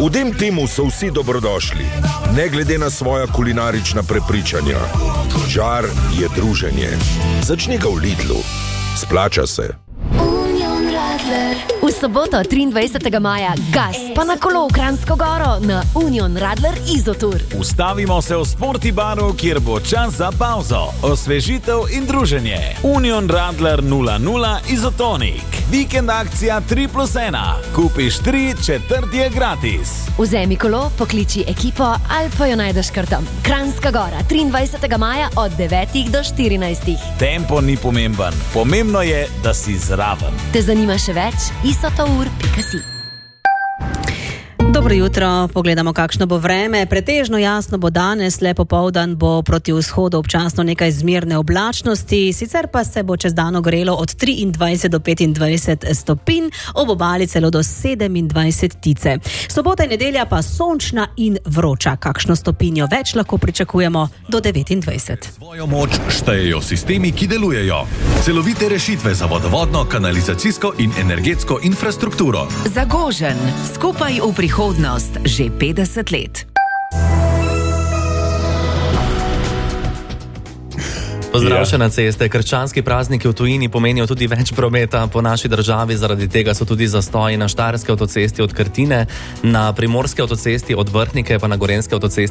V tem timu so vsi dobrodošli, ne glede na svoja kulinarična prepričanja. Žar je druženje. Začni ga v Lidlu. Splača se. V soboto 23. maja gas pa na kolo v Kranjsko Goro na Union Radler Izotur. Ustavimo se v Sporti baru, kjer bo čas za pauzo, osvežitev in druženje. Union Radler 00 Izotonik. Vikend akcija 3+1. Kupiš 3, četrti je gratis. Vzemi kolo, pokliči ekipo ali pa jo najdeš kar tam. Kranjska Gora 23. maja od 9 do 14. Tempo ni pomemben, pomembno je, da si zraven. Te zanima še več? isotour.si. Dobro jutro, pogledamo kakšno bo vreme. Pretežno jasno bo danes, le popoldan bo proti vzhodu občasno nekaj zmerne oblačnosti, sicer pa se bo čez dan ogrelo od 23 do 25 stopinj, ob obali celo do 27 tice. Sobota in nedelja pa sončna in vroča. Kakšno stopinjo več lahko pričakujemo do 29. Svojo moč štejejo sistemi, ki delujejo. Celovite rešitve za vodovodno, kanalizacijsko in energetsko infrastrukturo. Zagožen, skupaj v prihodnost že 50 let. Pozdrav še na ceste. Krščanski prazniki v tujini pomenijo tudi več prometa po naši državi, zaradi tega so tudi zastoji na Štajerski avtocesti od Krtine, na Primorski avtocesti od Vrhnike pa na Gorenjski avtocesti